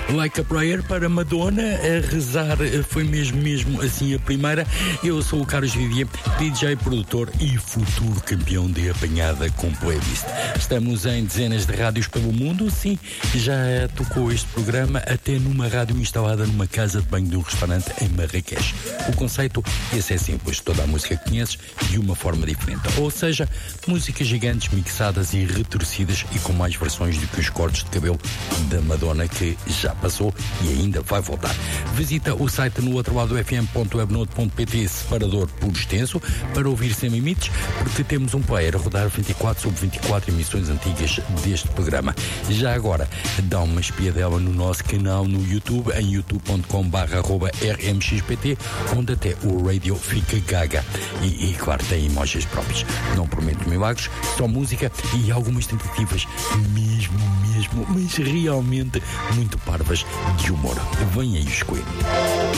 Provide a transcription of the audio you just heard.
Like a Prayer para Madonna, a rezar foi mesmo assim a primeira. Eu sou o Carlos Vivier, DJ, produtor e futuro campeão de apanhada com playlist. Estamos em dezenas de rádios pelo mundo, sim, já tocou este programa até numa rádio instalada numa casa de banho de um restaurante em Marrakech. O conceito, esse é simples, toda a música que conheces de uma forma diferente, ou seja, músicas gigantes mixadas e retorcidas e com mais versões do que os cortes de cabelo da Madonna, que já passou e ainda vai voltar. Visita o site no outro lado fm.webnode.pt, separador por extenso, para ouvir sem limites, porque temos um player a rodar 24/24 emissões antigas deste programa. Já agora, dá uma espiadela no nosso canal no YouTube, em youtube.com/rmxpt, onde até o radio fica gaga. E claro, tem emojis próprios. Não prometo milagres, só música e algumas tentativas mesmo, mas realmente muito parvas de humor. Vem aí escolher.